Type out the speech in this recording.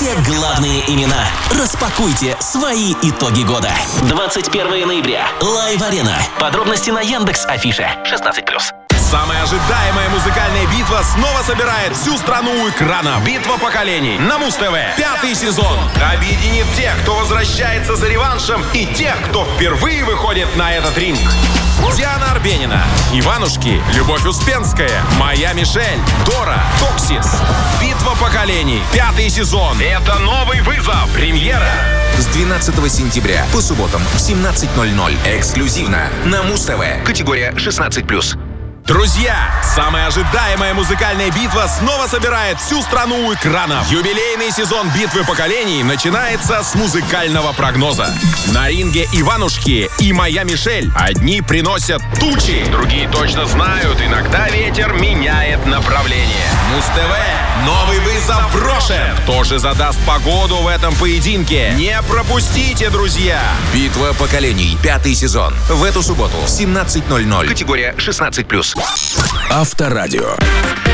все главные имена. Распакуйте свои итоги года. 21 ноября. Лайв-арена. Подробности на Яндекс.Афише. 16+. Самая ожидаемая музыкальная битва снова собирает всю страну у экрана. Битва поколений на Муз-ТВ. 5-й сезон объединит тех, кто возвращается за реваншем, и тех, кто впервые выходит на этот ринг. Диана Арбенина, Иванушки, Любовь Успенская, Моя Мишель, Дора, Токсис. Битва поколений. 5-й сезон. Это новый вызов. Премьера. С 12 сентября по субботам в 17:00. Эксклюзивно на Муз-ТВ. Категория 16+. Друзья, самая ожидаемая музыкальная битва снова собирает всю страну у экранов. Юбилейный сезон битвы поколений начинается с музыкального прогноза. На ринге Иванушки и Моя Мишель. Одни приносят тучи, другие точно знают, иногда ветер меняет направление. Муз-ТВ. Новый вызов брошен. Кто же задаст погоду в этом поединке? Не пропустите, друзья. Битва поколений. 5-й сезон. В эту субботу в 17:00. Категория 16+. Авторадио.